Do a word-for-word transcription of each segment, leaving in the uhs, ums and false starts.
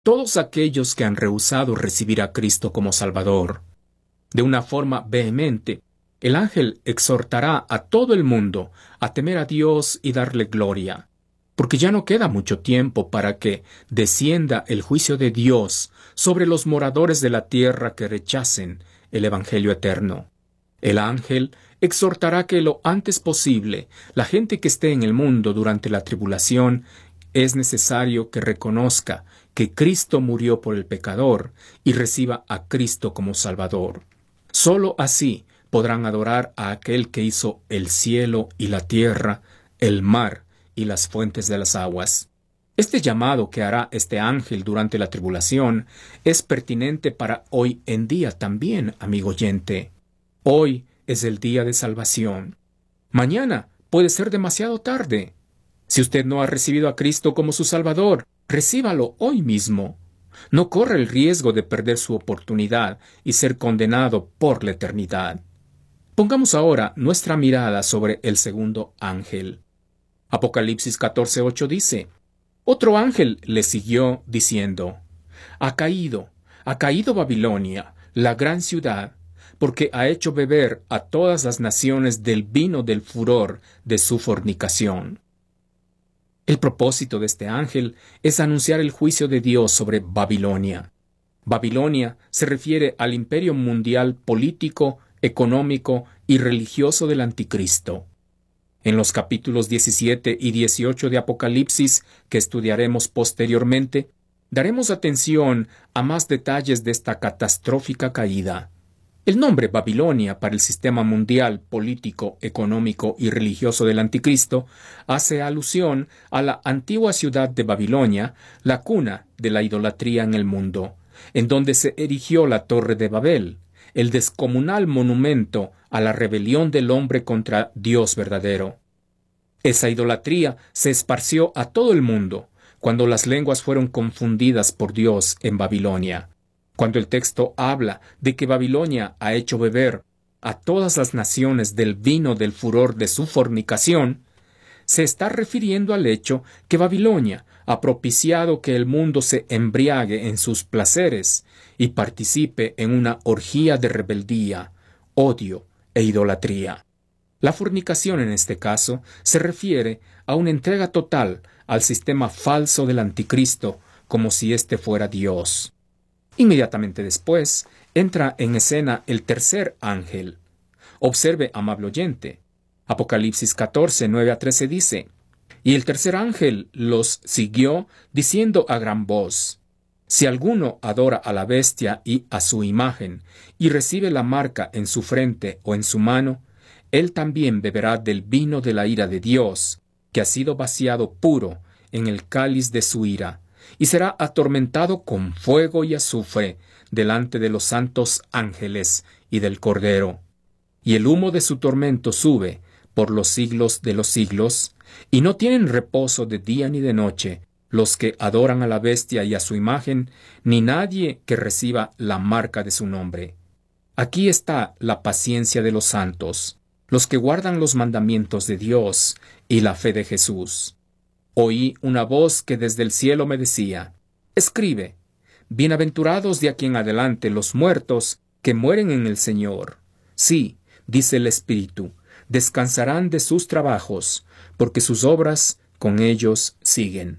todos aquellos que han rehusado recibir a Cristo como Salvador. De una forma vehemente, el ángel exhortará a todo el mundo a temer a Dios y darle gloria, porque ya no queda mucho tiempo para que descienda el juicio de Dios sobre los moradores de la tierra que rechacen el Evangelio eterno. El ángel exhortará que lo antes posible la gente que esté en el mundo durante la tribulación es necesario que reconozca que Cristo murió por el pecador y reciba a Cristo como Salvador. Solo así podrán adorar a aquel que hizo el cielo y la tierra, el mar y las fuentes de las aguas. Este llamado que hará este ángel durante la tribulación es pertinente para hoy en día también, amigo oyente. Hoy es el día de salvación. Mañana puede ser demasiado tarde. Si usted no ha recibido a Cristo como su Salvador, recíbalo hoy mismo. No corre el riesgo de perder su oportunidad y ser condenado por la eternidad. Pongamos ahora nuestra mirada sobre el segundo ángel. Apocalipsis catorce ocho dice: Otro ángel le siguió diciendo: Ha caído, ha caído Babilonia, la gran ciudad, porque ha hecho beber a todas las naciones del vino del furor de su fornicación. El propósito de este ángel es anunciar el juicio de Dios sobre Babilonia. Babilonia se refiere al imperio mundial político, económico y religioso del Anticristo. En los capítulos diecisiete y dieciocho de Apocalipsis, que estudiaremos posteriormente, daremos atención a más detalles de esta catastrófica caída. El nombre Babilonia para el sistema mundial, político, económico y religioso del Anticristo hace alusión a la antigua ciudad de Babilonia, la cuna de la idolatría en el mundo, en donde se erigió la Torre de Babel, el descomunal monumento a la rebelión del hombre contra Dios verdadero. Esa idolatría se esparció a todo el mundo cuando las lenguas fueron confundidas por Dios en Babilonia. Cuando el texto habla de que Babilonia ha hecho beber a todas las naciones del vino del furor de su fornicación, se está refiriendo al hecho que Babilonia ha propiciado que el mundo se embriague en sus placeres y participe en una orgía de rebeldía, odio e idolatría. La fornicación en este caso se refiere a una entrega total al sistema falso del Anticristo, como si éste fuera Dios. Inmediatamente después, entra en escena el tercer ángel. Observe, amable oyente. Apocalipsis catorce, nueve a trece dice: Y el tercer ángel los siguió, diciendo a gran voz: Si alguno adora a la bestia y a su imagen, y recibe la marca en su frente o en su mano, él también beberá del vino de la ira de Dios, que ha sido vaciado puro en el cáliz de su ira, y será atormentado con fuego y azufre delante de los santos ángeles y del Cordero. Y el humo de su tormento sube por los siglos de los siglos, y no tienen reposo de día ni de noche los que adoran a la bestia y a su imagen, ni nadie que reciba la marca de su nombre. Aquí está la paciencia de los santos, los que guardan los mandamientos de Dios y la fe de Jesús. Oí una voz que desde el cielo me decía: Escribe, bienaventurados de aquí en adelante los muertos que mueren en el Señor. Sí, dice el Espíritu, descansarán de sus trabajos, porque sus obras con ellos siguen.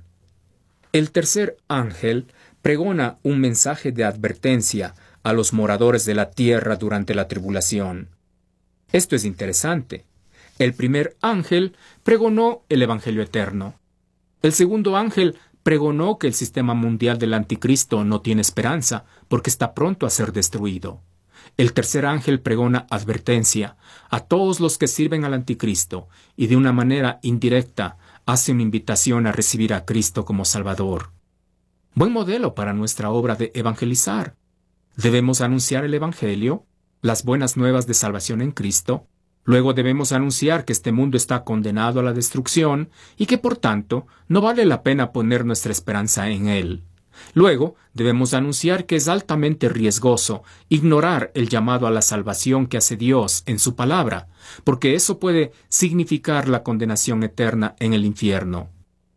El tercer ángel pregona un mensaje de advertencia a los moradores de la tierra durante la tribulación. Esto es interesante. El primer ángel pregonó el Evangelio eterno. El segundo ángel pregonó que el sistema mundial del Anticristo no tiene esperanza porque está pronto a ser destruido. El tercer ángel pregona advertencia a todos los que sirven al Anticristo y de una manera indirecta hace una invitación a recibir a Cristo como Salvador. Buen modelo para nuestra obra de evangelizar. Debemos anunciar el Evangelio, las buenas nuevas de salvación en Cristo. Luego debemos anunciar que este mundo está condenado a la destrucción y que, por tanto, no vale la pena poner nuestra esperanza en él. Luego debemos anunciar que es altamente riesgoso ignorar el llamado a la salvación que hace Dios en su palabra, porque eso puede significar la condenación eterna en el infierno.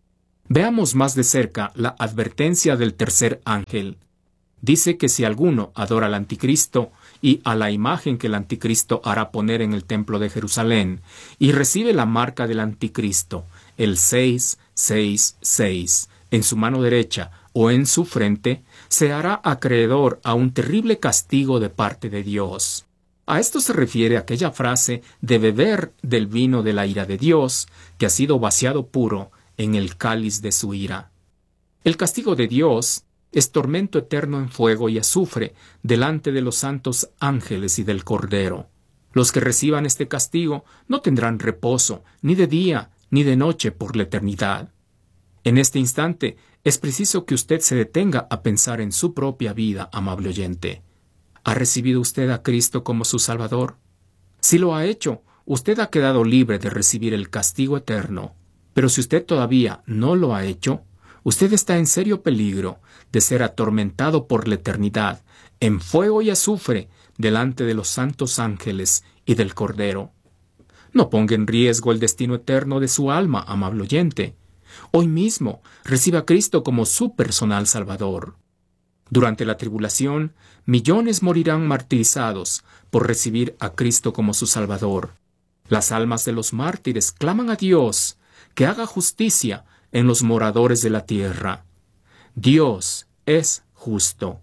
Veamos más de cerca la advertencia del tercer ángel. Dice que si alguno adora al anticristo y a la imagen que el anticristo hará poner en el templo de Jerusalén, y recibe la marca del anticristo, el seis seis seis, en su mano derecha o en su frente, se hará acreedor a un terrible castigo de parte de Dios. A esto se refiere aquella frase de beber del vino de la ira de Dios, que ha sido vaciado puro en el cáliz de su ira. El castigo de Dios es tormento eterno en fuego y azufre delante de los santos ángeles y del Cordero. Los que reciban este castigo no tendrán reposo, ni de día ni de noche por la eternidad. En este instante es preciso que usted se detenga a pensar en su propia vida, amable oyente. ¿Ha recibido usted a Cristo como su Salvador? Si lo ha hecho, usted ha quedado libre de recibir el castigo eterno. Pero si usted todavía no lo ha hecho, usted está en serio peligro de ser atormentado por la eternidad, en fuego y azufre, delante de los santos ángeles y del Cordero. No ponga en riesgo el destino eterno de su alma, amable oyente. Hoy mismo reciba a Cristo como su personal Salvador. Durante la tribulación, millones morirán martirizados por recibir a Cristo como su Salvador. Las almas de los mártires claman a Dios que haga justicia en los moradores de la tierra. Dios es justo.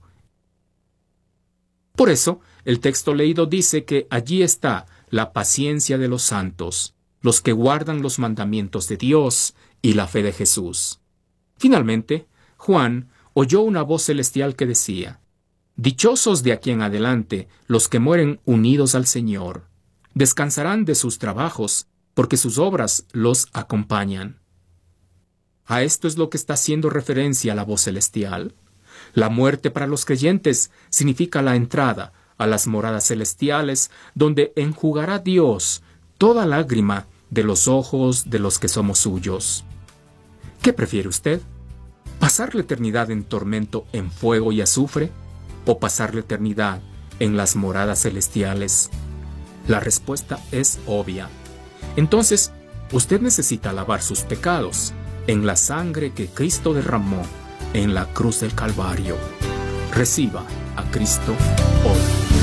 Por eso, el texto leído dice que allí está la paciencia de los santos, los que guardan los mandamientos de Dios y la fe de Jesús. Finalmente, Juan oyó una voz celestial que decía: «Dichosos de aquí en adelante los que mueren unidos al Señor. Descansarán de sus trabajos, porque sus obras los acompañan». A esto es lo que está haciendo referencia la voz celestial. La muerte para los creyentes significa la entrada a las moradas celestiales, donde enjugará Dios toda lágrima de los ojos de los que somos suyos. ¿Qué prefiere usted? ¿Pasar la eternidad en tormento en fuego y azufre? ¿O pasar la eternidad en las moradas celestiales? La respuesta es obvia. Entonces, usted necesita lavar sus pecados en la sangre que Cristo derramó en la cruz del Calvario. Reciba a Cristo hoy.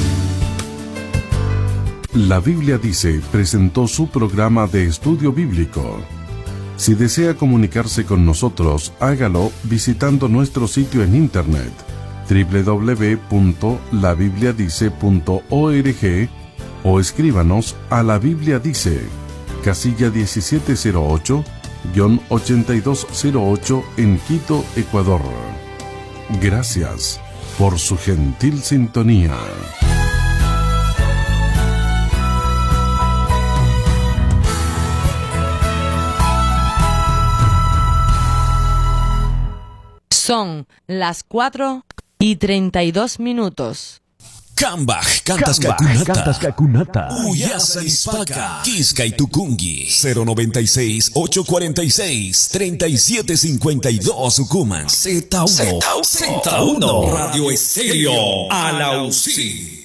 La Biblia Dice presentó su programa de estudio bíblico. Si desea comunicarse con nosotros, hágalo visitando nuestro sitio en internet doble u doble u doble u punto la biblia dice punto org o escríbanos a La Biblia Dice, casilla diecisiete cero ocho, ochenta y dos cero ocho en Quito, Ecuador. Gracias por su gentil sintonía. Son las cuatro y treinta y dos minutos. Kambaj, Cantas Kakunata, Uyasa Ispaka, Quisca y Tucungi, cero noventa y seis, ochocientos cuarenta y seis, treinta y siete cincuenta y dos Ucuman, Z uno, Z uno, Radio Estéreo, Alausí.